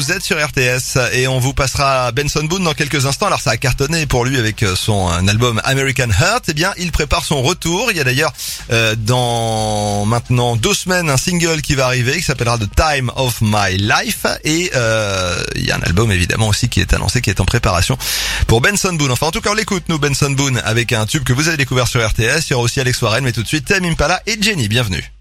Vous êtes sur RTS et on vous passera Benson Boone dans quelques instants. Alors ça a cartonné pour lui avec son album American Heart. Eh bien, il prépare son retour. Il y a d'ailleurs dans maintenant 2 semaines un single qui va arriver qui s'appellera The Time of My Life et il y a un album évidemment aussi qui est annoncé, qui est en préparation pour Benson Boone. Enfin en tout cas on l'écoute nous, Benson Boone, avec un tube que vous avez découvert sur RTS. Il y aura aussi Alex Warren, mais tout de suite Tame Impala et Jenny. Bienvenue.